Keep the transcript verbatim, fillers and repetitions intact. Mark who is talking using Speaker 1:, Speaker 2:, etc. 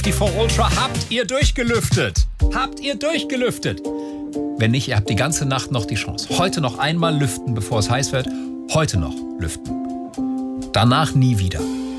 Speaker 1: Die vier Ultra habt ihr durchgelüftet. Habt ihr durchgelüftet. Wenn nicht, ihr habt die ganze Nacht noch die Chance. Heute noch einmal lüften, bevor es heiß wird. Heute noch lüften. Danach nie wieder.